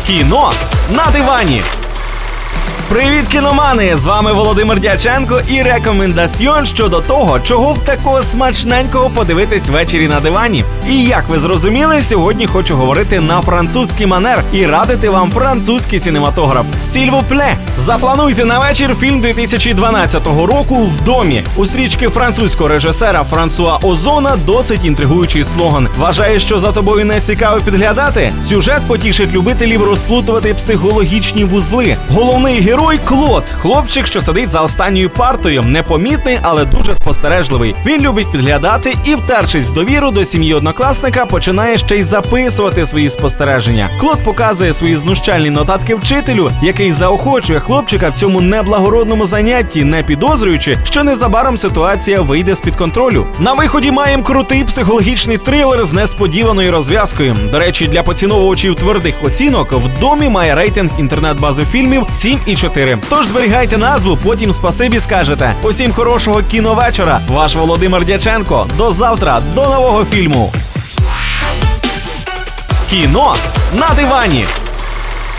Кіно на дивані. Привіт, кіномани! З вами Володимир Дяченко і рекомендаціон щодо того, чого б такого смачненького подивитись ввечері на дивані. І як ви зрозуміли, сьогодні хочу говорити на французький манер і радити вам французький кінематограф. S'il vous plaît! Заплануйте на вечір фільм 2012 року «В домі». У стрічки французького режисера Франсуа Озона досить інтригуючий слоган. Вважаєш, що за тобою не цікаво підглядати? Сюжет потішить любителів розплутувати психологічні вузли. Головний герой Клод – хлопчик, що сидить за останньою партою, непомітний, але дуже спостережливий. Він любить підглядати і, втершись в довіру до сім'ї однокласника, починає ще й записувати свої спостереження. Клод показує свої знущальні нотатки вчителю, який заохочує хлопчика в цьому неблагородному занятті, не підозрюючи, що незабаром ситуація вийде з-під контролю. На виході маємо крутий психологічний трилер з несподіваною розв'язкою. До речі, для поціновувачів твердих оцінок «В домі» має рейтинг інтернет-бази фільмів 7,4. Тож зберігайте назву, потім спасибі скажете. Усім хорошого кіновечора. Ваш Володимир Дяченко. До завтра, до нового фільму. Кіно на дивані.